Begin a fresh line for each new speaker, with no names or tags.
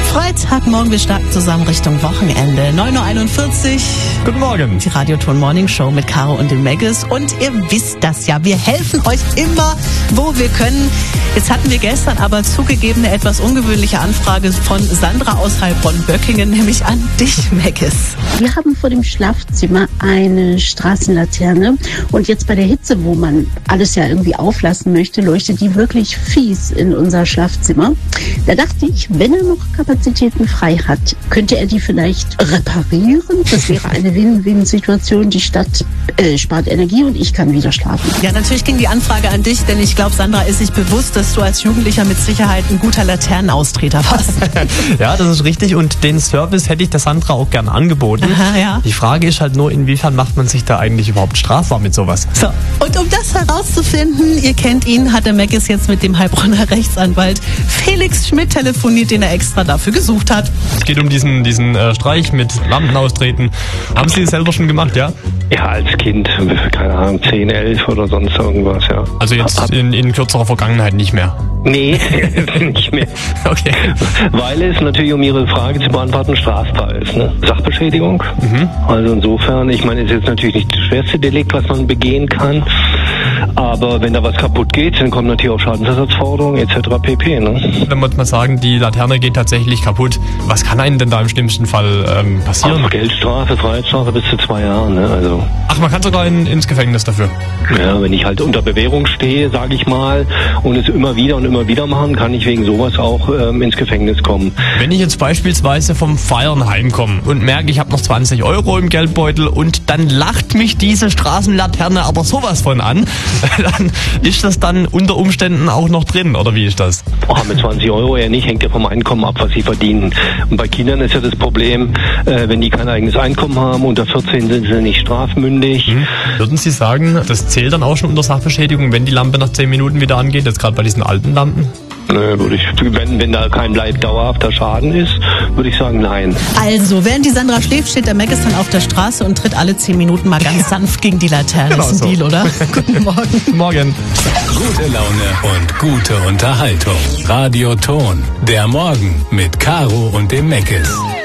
Freitagmorgen, wir starten zusammen Richtung Wochenende. 9.41 Uhr.
Guten Morgen.
Die Radioton Morning Show mit Caro und dem Maggis. Und ihr wisst das ja, wir helfen euch immer, wo wir können. Jetzt hatten wir gestern aber zugegeben eine etwas ungewöhnliche Anfrage von Sandra aus Heilbronn-Böckingen, nämlich an dich, Maggis.
Wir haben vor dem Schlafzimmer eine Straßenlaterne und jetzt bei der Hitze, wo man alles ja irgendwie auflassen möchte, leuchtet die wirklich fies in unser Schlafzimmer. Da dachte ich, wenn er noch Kapazitäten frei hat, könnte er die vielleicht reparieren? Das wäre eine Win-Win-Situation. Die Stadt spart Energie und ich kann wieder schlafen.
Ja, natürlich ging die Anfrage an dich, denn ich glaube, Sandra ist sich bewusst, dass du als Jugendlicher mit Sicherheit ein guter Laternenaustreter warst.
Ja, das ist richtig und den Service hätte ich der Sandra auch gern angeboten.
Aha, ja.
Die Frage ist halt nur, inwiefern macht man sich da eigentlich überhaupt strafbar mit sowas?
So, und um das herauszufinden, ihr kennt ihn, hat der Maggis jetzt mit dem Heilbronner Rechtsanwalt Felix Schmidt telefoniert, den er extra dafür gesucht hat.
Es geht um diesen Streich mit Lampen austreten. Haben Sie das selber schon gemacht, ja?
Ja, als Kind, keine Ahnung, 10, 11 oder sonst irgendwas, ja.
Also jetzt in kürzerer Vergangenheit nicht mehr?
Nee, nicht mehr.
Okay.
Weil es natürlich, um Ihre Frage zu beantworten, strafbar ist, ne? Sachbeschädigung. Also insofern, ich meine, es ist jetzt natürlich nicht das schwerste Delikt, was man begehen kann. Aber wenn da was kaputt geht, dann kommt natürlich auch Schadensersatzforderungen etc. pp. Ne?
Wenn wir mal sagen, die Laterne geht tatsächlich kaputt, was kann einem denn da im schlimmsten Fall passieren?
Auch Geldstrafe, Freiheitsstrafe bis zu 2 Jahren. Ne? Also,
ach, man kann sogar ins Gefängnis dafür?
Ja, wenn ich halt unter Bewährung stehe, sage ich mal, und es immer wieder machen, kann ich wegen sowas auch ins Gefängnis kommen.
Wenn ich jetzt beispielsweise vom Feiern heimkomme und merke, ich habe noch 20 Euro im Geldbeutel und dann lacht mich diese Straßenlaterne aber sowas von an, dann ist das dann unter Umständen auch noch drin, oder wie ist das?
Mit 20 Euro eher nicht, hängt ja vom Einkommen ab, was sie verdienen. Und bei Kindern ist ja das Problem, wenn die kein eigenes Einkommen haben, unter 14 sind sie nicht strafmündig.
Würden Sie sagen, das zählt dann auch schon unter Sachbeschädigung, wenn die Lampe nach 10 Minuten wieder angeht, jetzt gerade bei diesen alten Lampen?
Würde ich, wenn da kein dauerhafter Schaden ist, würde ich sagen, nein.
Also, während die Sandra schläft, steht der Maggis dann auf der Straße und tritt alle 10 Minuten mal ganz sanft gegen die Laterne.
Genau,
das ist ein Deal, oder? Guten Morgen.
Guten Morgen.
Gute Laune und gute Unterhaltung. Radioton. Der Morgen mit Caro und dem Maggis.